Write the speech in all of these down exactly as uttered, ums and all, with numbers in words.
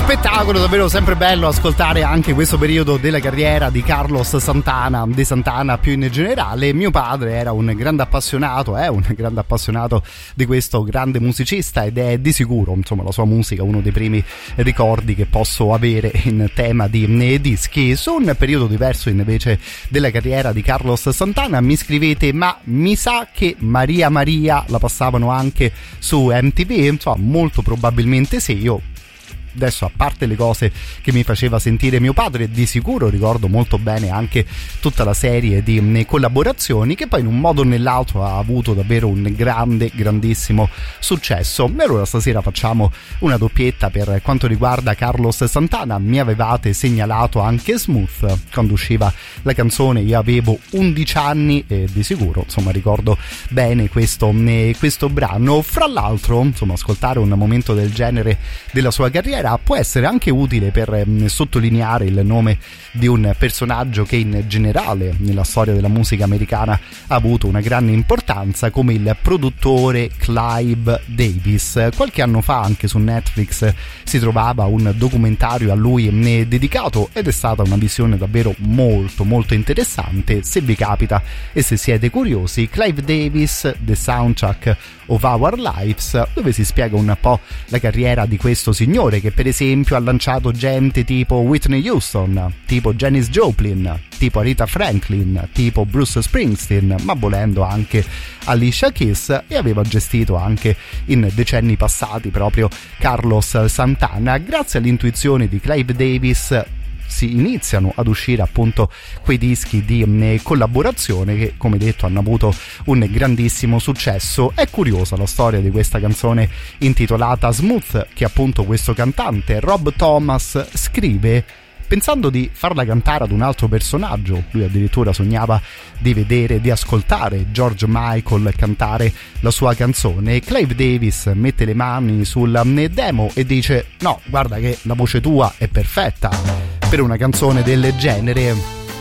Spettacolo davvero sempre bello ascoltare anche questo periodo della carriera di Carlos Santana, di Santana più in generale. Mio padre era un grande appassionato, è un grande appassionato di questo grande musicista ed è di sicuro, insomma, la sua musica uno dei primi ricordi che posso avere in tema di dischi. Su un periodo diverso invece della carriera di Carlos Santana mi scrivete: ma mi sa che Maria Maria la passavano anche su M T V? Insomma, molto probabilmente sì. Io adesso, a parte le cose che mi faceva sentire mio padre, di sicuro ricordo molto bene anche tutta la serie di collaborazioni che poi in un modo o nell'altro ha avuto davvero un grande, grandissimo successo. E allora stasera facciamo una doppietta per quanto riguarda Carlos Santana. Mi avevate segnalato anche Smooth quando usciva la canzone, io avevo undici anni e di sicuro, insomma, ricordo bene questo, questo brano. Fra l'altro, insomma, ascoltare un momento del genere della sua carriera può essere anche utile per eh, sottolineare il nome di un personaggio che in generale nella storia della musica americana ha avuto una grande importanza, come il produttore Clive Davis. Qualche anno fa anche su Netflix si trovava un documentario a lui ne dedicato ed è stata una visione davvero molto molto interessante. Se vi capita e se siete curiosi, Clive Davis, The Soundtrack of Our Lives, dove si spiega un po' la carriera di questo signore che per esempio ha lanciato gente tipo Whitney Houston, tipo Janis Joplin, tipo Aretha Franklin, tipo Bruce Springsteen, ma volendo anche Alicia Keys, e aveva gestito anche in decenni passati proprio Carlos Santana. Grazie all'intuizione di Clive Davis si iniziano ad uscire appunto quei dischi di mh, collaborazione che, come detto, hanno avuto un grandissimo successo. È curiosa la storia di questa canzone intitolata Smooth, che appunto questo cantante Rob Thomas scrive pensando di farla cantare ad un altro personaggio. Lui addirittura sognava di vedere, di ascoltare George Michael cantare la sua canzone. Clive Davis mette le mani sul demo e dice: no, guarda che la voce tua è perfetta per una canzone del genere,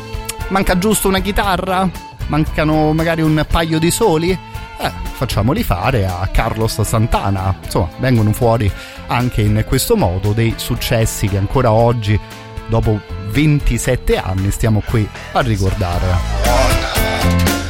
manca giusto una chitarra, mancano magari un paio di soli, eh, facciamoli fare a Carlos Santana. Insomma, vengono fuori anche in questo modo dei successi che ancora oggi, dopo ventisette anni, stiamo qui a ricordare.